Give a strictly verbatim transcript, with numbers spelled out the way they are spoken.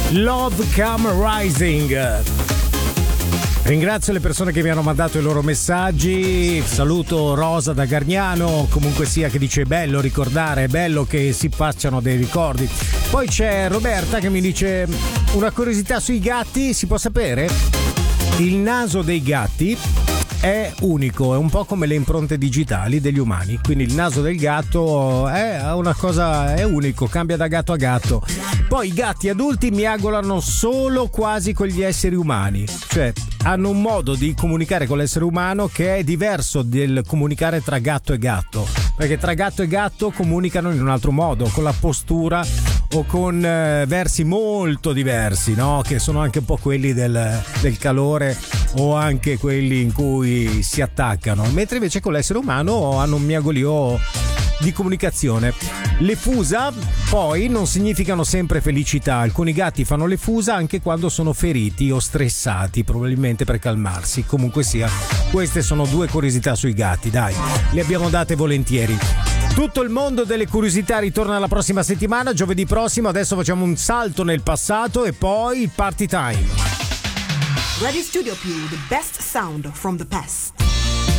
Love Come Rising. Ringrazio le persone che mi hanno mandato i loro messaggi. Saluto Rosa da Gargnano, comunque sia, che dice bello ricordare, è bello che si facciano dei ricordi. Poi c'è Roberta che mi dice una curiosità sui gatti, si può sapere? Il naso dei gatti è unico, è un po' come le impronte digitali degli umani, quindi il naso del gatto è una cosa, è unico, cambia da gatto a gatto. Poi i gatti adulti miagolano solo quasi con gli esseri umani, cioè hanno un modo di comunicare con l'essere umano che è diverso del comunicare tra gatto e gatto, perché tra gatto e gatto comunicano in un altro modo, con la postura o con eh, versi molto diversi, no? Che sono anche un po' quelli del, del calore o anche quelli in cui si attaccano, mentre invece con l'essere umano hanno un miagolio di comunicazione. Le fusa poi non significano sempre felicità, alcuni gatti fanno le fusa anche quando sono feriti o stressati, probabilmente per calmarsi. Comunque sia, queste sono due curiosità sui gatti, dai, le abbiamo date volentieri. Tutto il mondo delle curiosità ritorna la prossima settimana, giovedì prossimo. Adesso facciamo un salto nel passato e poi il party time. Radio Studio Più, the best sound from the past.